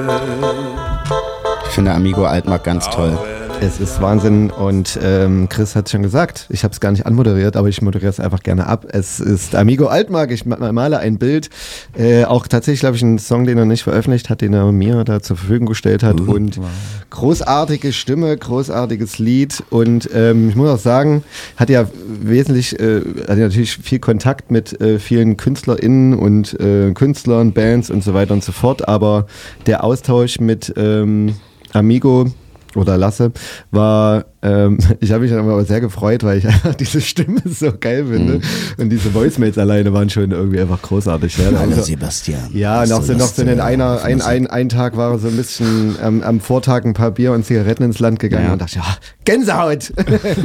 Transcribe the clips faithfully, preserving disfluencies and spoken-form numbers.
Ich finde Amigo Altmark ganz toll. Es ist Wahnsinn und ähm, Chris hat es schon gesagt, ich habe es gar nicht anmoderiert, aber ich moderiere es einfach gerne ab. Es ist Amigo Altmark, ich male ein Bild, äh, auch tatsächlich, glaube ich, ein Song, den er nicht veröffentlicht hat, den er mir da zur Verfügung gestellt hat uh, und wow. großartige Stimme, großartiges Lied und ähm, ich muss auch sagen, hat ja wesentlich, äh, hat ja natürlich viel Kontakt mit äh, vielen KünstlerInnen und äh, Künstlern, Bands und so weiter und so fort, aber der Austausch mit ähm, Amigo oder Lasse, war, ähm, ich habe mich dann aber sehr gefreut, weil ich einfach diese Stimme so geil finde mhm. und diese Voicemails alleine waren schon irgendwie einfach großartig. Ja, Hallo also, Sebastian. Ja, noch so, noch so in einer, ein, ein, ein Tag war er so ein bisschen ähm, am Vortag ein paar Bier und Zigaretten ins Land gegangen ja. und dachte, ja, Gänsehaut!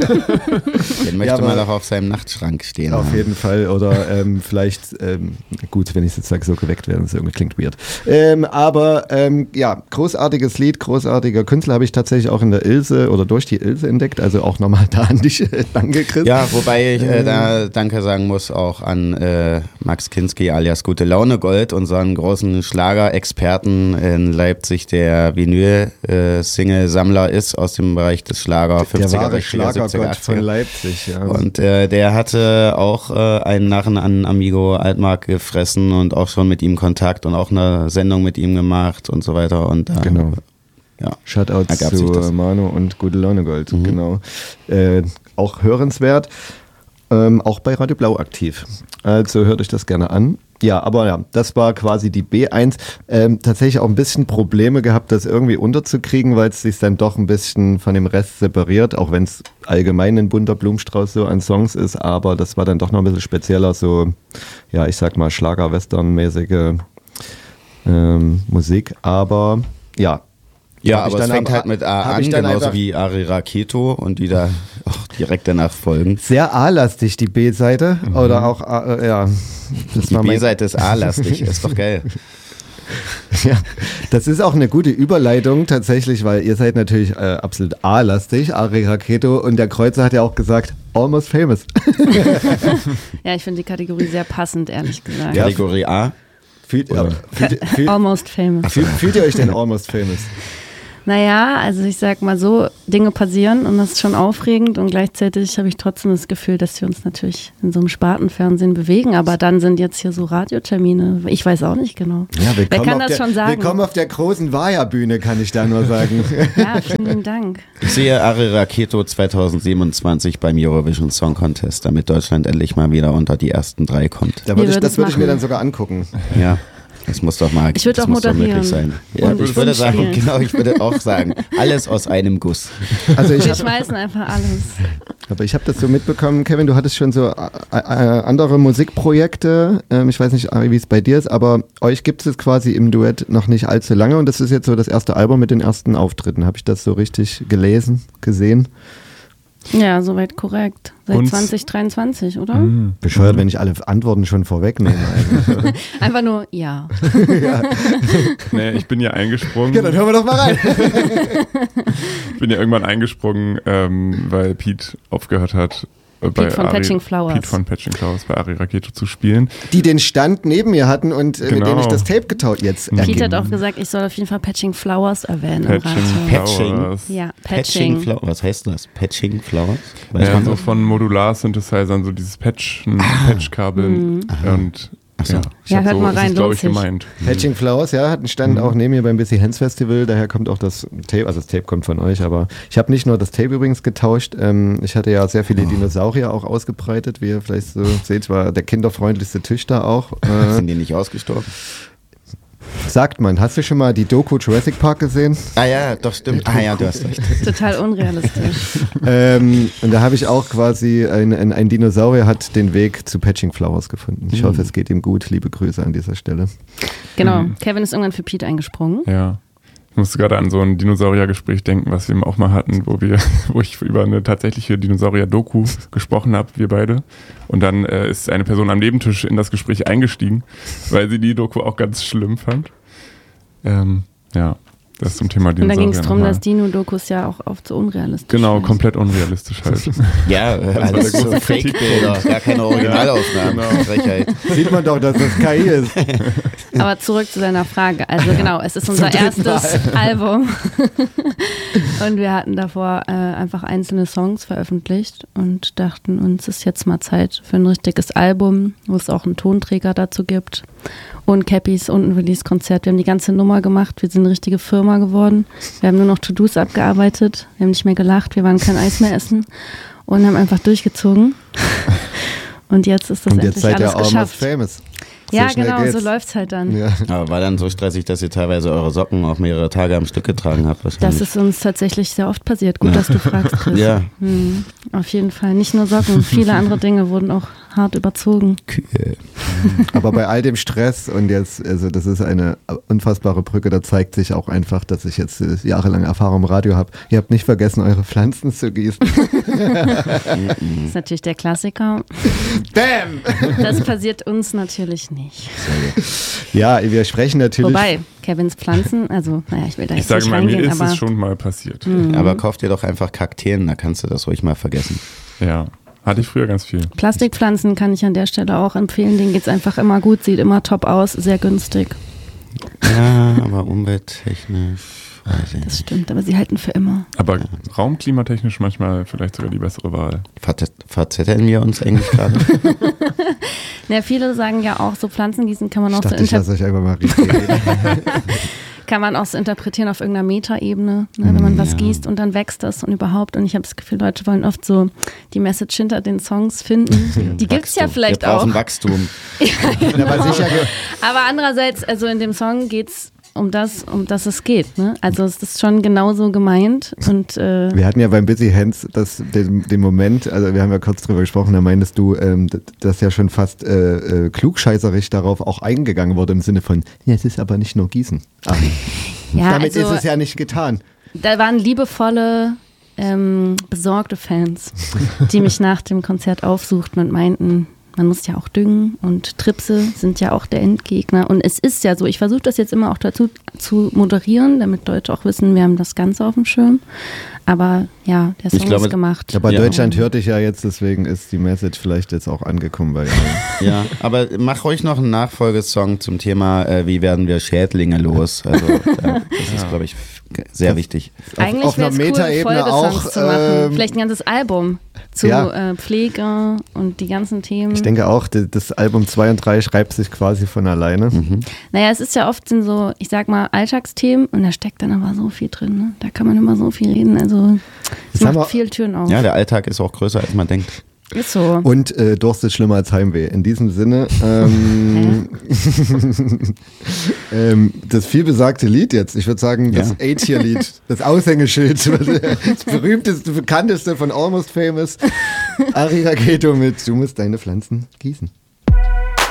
Den möchte ja, man doch auf seinem Nachtschrank stehen. Auf haben. jeden Fall oder ähm, vielleicht, ähm, gut, wenn ich sozusagen so geweckt werde, das irgendwie klingt weird. Ähm, aber ähm, ja, großartiges Lied, großartiger Künstler habe ich tatsächlich auch in der Ilse oder durch die Ilse entdeckt, also auch nochmal da an dich. Danke, Chris. Ja, wobei ich äh, da Danke sagen muss auch an äh, Max Kinski alias Gute Laune Gold, unseren großen Schlagerexperten in Leipzig, der Vinyl-Single-Sammler ist aus dem Bereich des Schlager, fünfziger, der wahre sechziger, siebziger, Schlagergott achtziger. von Leipzig. Ja. Und äh, der hatte auch äh, einen Narren an Amigo Altmark gefressen und auch schon mit ihm Kontakt und auch eine Sendung mit ihm gemacht und so weiter. Und äh, genau. Ja, Shoutouts zu Manu und Gute Laune Gold, mhm. genau. Äh, auch hörenswert, ähm, auch bei Radio Blau aktiv. Also hört euch das gerne an. Ja, aber ja, das war quasi die B eins. Ähm, tatsächlich auch ein bisschen Probleme gehabt, das irgendwie unterzukriegen, weil es sich dann doch ein bisschen von dem Rest separiert, auch wenn es allgemein ein bunter Blumenstrauß so an Songs ist, aber das war dann doch noch ein bisschen spezieller, so, ja, ich sag mal Schlager-Western-mäßige ähm, Musik, aber ja, Ja, aber es fängt halt mit A an, genauso wie Ari Raketo und die da auch direkt danach folgen. Sehr A-lastig, die B-Seite. Mhm. Oder auch, A, ja. Das die B-Seite ist A-lastig, ist doch geil. Ja, das ist auch eine gute Überleitung tatsächlich, weil ihr seid natürlich äh, absolut A-lastig, Ari Raketo, und der Kreuzer hat ja auch gesagt, almost famous. Ja, ich finde die Kategorie sehr passend, ehrlich gesagt. Kategorie A? Fühlt, ja, fühlt, fühlt, almost famous. Fühlt, fühlt ihr euch denn almost famous? Naja, also ich sag mal so, Dinge passieren und das ist schon aufregend und gleichzeitig habe ich trotzdem das Gefühl, dass wir uns natürlich in so einem Spartenfernsehen bewegen, aber dann sind jetzt hier so Radiotermine, ich weiß auch nicht genau. Ja, wer kann das der, schon sagen? Willkommen auf der großen Vaja-Bühne, kann ich da nur sagen. Ja, vielen Dank. Ich sehe Ari Raketo zwanzig siebenundzwanzig beim Eurovision Song Contest, damit Deutschland endlich mal wieder unter die ersten drei kommt. Da würd ich, das würde ich mir dann sogar angucken. Ja. Das muss doch mal, ich würde auch moderieren. Sein. Ja, ich würde sagen, spielen. genau, ich würde auch sagen, alles aus einem Guss. Also ich Wir schmeißen einfach alles. Aber ich habe das so mitbekommen, Kevin, du hattest schon so äh, äh, andere Musikprojekte, ähm, ich weiß nicht, Ari, wie es bei dir ist, aber euch gibt es quasi im Duett noch nicht allzu lange und das ist jetzt so das erste Album mit den ersten Auftritten. Habe ich das so richtig gelesen, gesehen? Ja, soweit korrekt. Seit Uns? zwanzig dreiundzwanzig, oder? Mhm. Bescheuert, mhm. wenn ich alle Antworten schon vorwegnehme. Eigentlich, Einfach nur ja. ja. Nee, ich bin ja eingesprungen. Ja, dann hören wir doch mal rein. Ich bin ja irgendwann eingesprungen, ähm, weil Pete aufgehört hat, Pete bei von Ari, Patching Flowers. Pete von Patching Flowers bei Ari Raketo zu spielen. Die den Stand neben mir hatten und äh, genau. mit denen ich das Tape getaut jetzt. Pete ergeben. Hat auch gesagt, ich soll auf jeden Fall Patching Flowers erwähnen. Patching Flowers. Ja, Patching. Patching Flowers. Was heißt das? Patching Flowers? Weiß ja, so von Modular-Synthesizern, so dieses Patchen, ah. Patchkabel mhm. und So. Ja, ja hört so, mal rein, ist, lohnt ich, sich. gemeint. Patching Flowers, ja, hat einen Stand mhm. auch neben mir beim Busy Hands Festival, daher kommt auch das Tape, also das Tape kommt von euch, aber ich habe nicht nur das Tape übrigens getauscht, ähm, ich hatte ja sehr viele oh. Dinosaurier auch ausgebreitet, wie ihr vielleicht so seht, war der kinderfreundlichste Tisch da auch. Äh, Sind die nicht ausgestorben? Sagt man, hast du schon mal die Doku Jurassic Park gesehen? Ah ja, doch stimmt. Ah ja, du hast recht. Total unrealistisch. ähm, und da habe ich auch quasi, ein, ein, ein Dinosaurier hat den Weg zu Patching Flowers gefunden. Ich mhm. hoffe, es geht ihm gut. Liebe Grüße an dieser Stelle. Genau, mhm. Kevin ist irgendwann für Pete eingesprungen. Ja. Ich musste gerade an so ein Dinosauriergespräch denken, was wir auch mal hatten, wo wir, wo ich über eine tatsächliche Dinosaurier-Doku gesprochen habe, wir beide. Und dann äh, ist eine Person am Nebentisch in das Gespräch eingestiegen, weil sie die Doku auch ganz schlimm fand. Ähm, ja. Das zum Thema Und dann Dinosaurier. ging es darum, nochmal. dass Dino-Dokus ja auch oft so unrealistisch Genau, sind. komplett unrealistisch halt. Ja, äh, alles der so große Fake-Bilder, gar keine Originalaufnahmen. Genau. Frechheit. Sieht man doch, dass das K I ist. Aber zurück zu deiner Frage. Also genau, es ist unser erstes Album. Und wir hatten davor äh, einfach einzelne Songs veröffentlicht und dachten uns, es ist jetzt mal Zeit für ein richtiges Album, wo es auch einen Tonträger dazu gibt und Cappies und ein Release-Konzert. Wir haben die ganze Nummer gemacht, wir sind eine richtige Firma geworden. Wir haben nur noch To-Dos abgearbeitet, wir haben nicht mehr gelacht, wir waren kein Eis mehr essen und haben einfach durchgezogen. Und jetzt ist das Und endlich jetzt seid alles ihr almost geschafft. famous. So Ja, schnell genau, geht's. so läuft's halt dann. Ja. Aber war dann so stressig, dass ihr teilweise eure Socken auch mehrere Tage am Stück getragen habt? Das wahrscheinlich. ist uns tatsächlich sehr oft passiert. Gut, dass du fragst, Chris. Ja. Hm, auf jeden Fall. Nicht nur Socken, viele andere Dinge wurden auch hart überzogen. Kühe. Aber bei all dem Stress und jetzt, also das ist eine unfassbare Brücke, da zeigt sich auch einfach, dass ich jetzt äh, jahrelange Erfahrung im Radio habe. Ihr habt nicht vergessen, eure Pflanzen zu gießen. Das ist natürlich der Klassiker. Bam! Das passiert uns natürlich nicht. Ja, wir sprechen natürlich. Wobei, Kevins Pflanzen, also, naja, ich will da Ich jetzt sage nicht mal, mir reingehen, ist aber es schon mal passiert. Aber kauft dir doch einfach Kakteen, da kannst du das ruhig mal vergessen. Ja, hatte ich früher ganz viel. Plastikpflanzen kann ich an der Stelle auch empfehlen. Denen geht es einfach immer gut, sieht immer top aus, sehr günstig. Ja, aber umwelttechnisch, weiß ich Das nicht. stimmt, aber sie halten für immer. Aber raumklimatechnisch manchmal vielleicht sogar die bessere Wahl. Verzett- Verzetteln wir uns eigentlich gerade? Ja, viele sagen ja auch, so Pflanzengießen kann man Ich auch so dachte, ich inter- lasse euch einfach mal richtig reden. kann man auch so interpretieren auf irgendeiner Metaebene, ne, wenn man was Ja. gießt und dann wächst das und überhaupt. Und ich habe das Gefühl, Leute wollen oft so die Message hinter den Songs finden. Die gibt es ja Wachstum. vielleicht wir auch. brauchen Wachstum. Aber sicher, ge- Aber andererseits, also in dem Song geht es um das, um das es geht. Ne? Also es ist schon genauso gemeint. Und äh, wir hatten ja beim Busy Hands das, den, den Moment, also wir haben ja kurz drüber gesprochen, da meintest du, ähm, d- dass ja schon fast äh, äh, klugscheißerisch darauf auch eingegangen wurde im Sinne von, ja, es ist aber nicht nur Gießen. Ah, ja, damit also, ist es ja nicht getan. da waren liebevolle, ähm, besorgte Fans, die mich nach dem Konzert aufsuchten und meinten, man muss ja auch düngen und Tripse sind ja auch der Endgegner. Und es ist ja so, ich versuche das jetzt immer auch dazu zu moderieren, damit Leute auch wissen, wir haben das Ganze auf dem Schirm. Aber ja, der Song Ich glaube, ist gemacht. Aber Ja. Deutschland hört dich ja jetzt, deswegen ist die Message vielleicht jetzt auch angekommen bei allen. Ja, aber mach ruhig noch einen Nachfolgesong zum Thema, äh, wie werden wir Schädlinge los. Also äh, das ist, glaube ich, f- sehr wichtig. Eigentlich auf wäre einer es cool, Metaebene Folgesongs auch, zu machen. ähm, Vielleicht ein ganzes Album zu ja. äh, Pflege und die ganzen Themen. Ich denke auch, d- das Album zwei und drei schreibt sich quasi von alleine. Naja, es ist ja oft sind so, ich sag mal, Alltagsthemen und da steckt dann aber so viel drin. Ne? Da kann man immer so viel reden. Also es Jetzt haben wir- macht viel Türen auf. Ja, der Alltag ist auch größer, als man denkt. Ist so. Und äh, Durst ist schlimmer als Heimweh. In diesem Sinne, ähm, ähm, das vielbesagte Lied jetzt, ich würde sagen, das Ja. A-Tier-Lied, das Aushängeschild, das berühmteste, bekannteste von Almost Famous, Ari Raketo mit Du musst deine Pflanzen gießen.